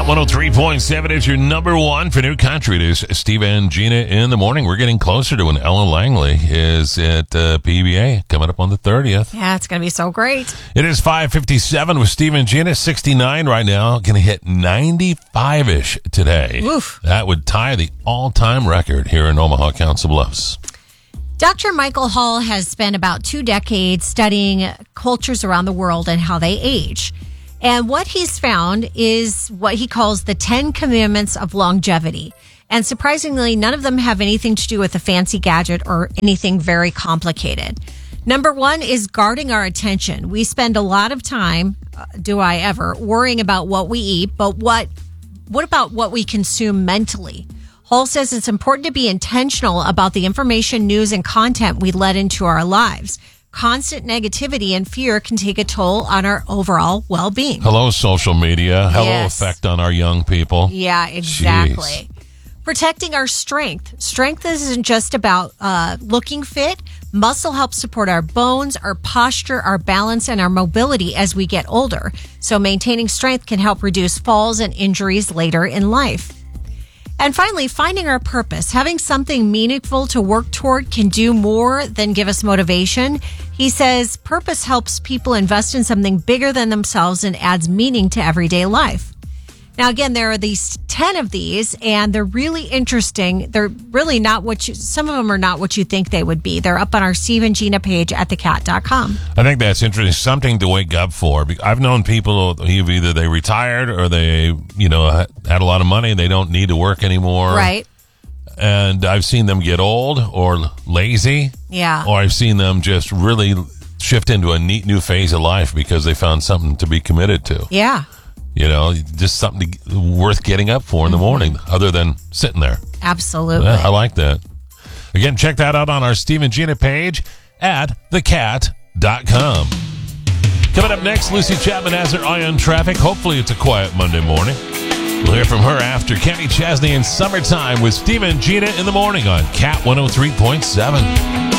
103.7 is your number one for new country. It is Steve and Gina in the morning. We're getting closer to when Ellen Langley is at PBA coming up on the 30th. Yeah, it's going to be so great. It is 5:57 with Steve and Gina, 69 right now. Going to hit 95-ish today. Oof. That would tie the all-time record here in Omaha, Council Bluffs. Dr. Michael Hall has spent about 2 decades studying cultures around the world and how they age. And what he's found is what he calls the 10 commandments of longevity. And surprisingly, none of them have anything to do with a fancy gadget or anything very complicated. Number 1 is guarding our attention. We spend a lot of time, do I ever, worrying about what we eat, but what about what we consume mentally? Hall says it's important to be intentional about the information, news, and content we let into our lives. Constant negativity and fear can take a toll on our overall well-being. Hello, social media. Hello, Yes. effect on our young people. Yeah, exactly. Jeez. Protecting our strength. Strength isn't just about looking fit. Muscle helps support our bones, our posture, our balance, and our mobility as we get older. So maintaining strength can help reduce falls and injuries later in life. And finally, finding our purpose. Having something meaningful to work toward can do more than give us motivation. He says purpose helps people invest in something bigger than themselves and adds meaning to everyday life. Now, again, there are these 10 of these, and they're really interesting. They're really not some of them are not what you think they would be. They're up on our Steve and Gina page at thecat.com. I think that's interesting. Something to wake up for. I've known people who either they retired or they, had a lot of money and they don't need to work anymore. Right. And I've seen them get old or lazy. Yeah. Or I've seen them just really shift into a neat new phase of life because they found something to be committed to. Yeah. Just something worth getting up for in the morning other than sitting there. Absolutely. Yeah, I like that. Again, check that out on our Steve and Gina page at thecat.com. Coming up next, Lucy Chapman has her eye on traffic. Hopefully it's a quiet Monday morning. We'll hear from her after Kenny Chesney in Summertime with Steve and Gina in the morning on Cat 103.7.